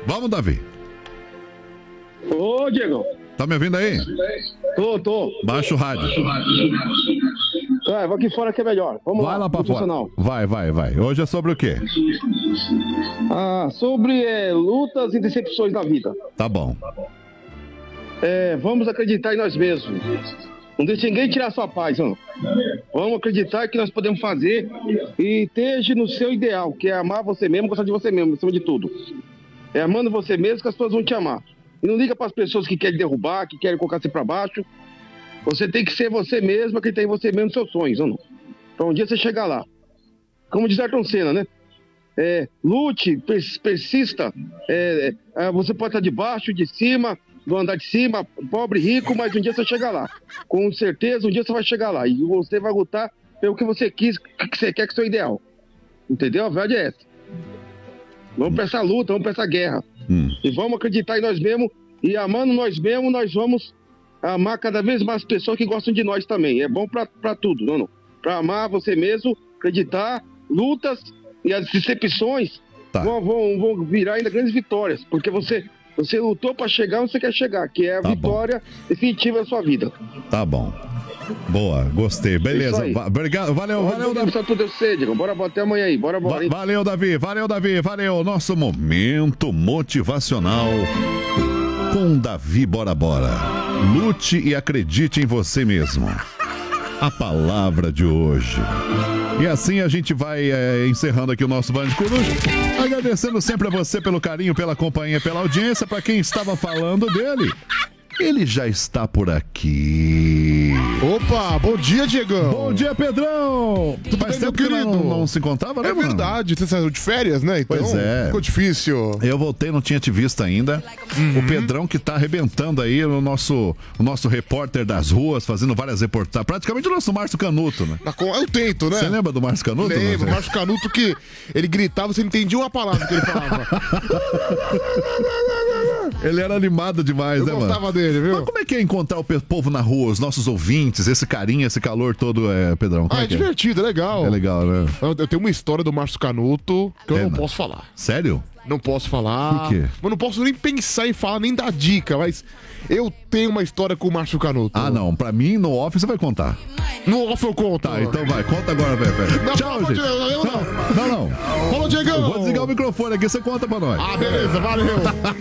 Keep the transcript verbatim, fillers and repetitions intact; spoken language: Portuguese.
Vamos, Davi. Ô, Diego. Tá me ouvindo aí? Tô, tô. Baixa o rádio. É, vou aqui fora que é melhor. Vamos vai lá. lá pra fora. Vai, vai, vai. Hoje é sobre o quê? Ah, sobre é, lutas e decepções na vida. Tá bom. É, vamos acreditar em nós mesmos. Não deixe ninguém tirar sua paz, não. Vamos acreditar que nós podemos fazer e esteja no seu ideal, que é amar você mesmo, gostar de você mesmo, acima de tudo. É amando você mesmo que as pessoas vão te amar. E não liga para as pessoas que querem derrubar, que querem colocar você para baixo. Você tem que ser você mesmo, acreditar em você mesmo, nos seus sonhos, ou não? Para um dia você chegar lá. Como diz Ayrton Senna, né? É, lute, persista. É, é, você pode estar de baixo, de cima, do andar de cima, pobre, rico, mas um dia você chega lá. Com certeza, um dia você vai chegar lá. E você vai lutar pelo que você quis, o que você quer, que é o seu ideal. Entendeu? A verdade é essa. Vamos pra essa luta, vamos pra essa guerra. Hum. E vamos acreditar em nós mesmos. E amando nós mesmos, nós vamos amar cada vez mais pessoas que gostam de nós também. É bom pra, pra tudo, não, não. Pra amar você mesmo, acreditar, lutas e as decepções tá. vão, vão, vão virar ainda grandes vitórias. Porque você, você lutou pra chegar onde você quer chegar, que é a tá vitória bom. definitiva da sua vida. Tá bom. Boa, gostei. Beleza. Obrigado. Valeu, valeu, Davi. Bora, bora até amanhã aí. Bora, bora. Hein? Valeu, Davi. Valeu, Davi. Valeu. Nosso momento motivacional com Davi Bora Bora. Lute e acredite em você mesmo. A palavra de hoje. E assim a gente vai é, encerrando aqui o nosso Band Coruja. Agradecendo sempre a você pelo carinho, pela companhia, pela audiência. Para quem estava falando dele, ele já está por aqui. Opa, bom dia, Diegão. Bom dia, Pedrão. Tudo Faz bem, meu tempo que querido? não, não se encontrava, né, É mano? verdade, você saiu de férias, né? Então, pois é. Ficou difícil. Eu voltei, não tinha te visto ainda. Uhum. O Pedrão que tá arrebentando aí, o nosso, o nosso repórter das ruas, fazendo várias reportagens. Praticamente o nosso Márcio Canuto, né? Eu tento, né? Você lembra do Márcio Canuto? Lembro, o Márcio Canuto que ele gritava, você não entendia uma palavra que ele falava. Ele era animado demais, Eu né, mano? Eu gostava dele, viu? Mas como é que é encontrar o povo na rua, os nossos ouvintes, esse carinho, esse calor todo, é, Pedrão? Como ah, é, é, que é divertido, é legal. É legal, né? Eu, eu tenho uma história do Márcio Canuto que eu é, não não. posso falar. Sério? Não posso falar. Por quê? Mas não posso nem pensar em falar, nem dar dica, mas eu tenho uma história com o Márcio Canuto. Ah, não. Pra mim, no off, você vai contar. No off eu conto. Tá, então vai. Conta agora, velho. Não, Tchau, gente. Eu não. Não, não. Falou, Diegão. Eu vou desligar o microfone aqui, você conta pra nós. Ah, beleza. Valeu.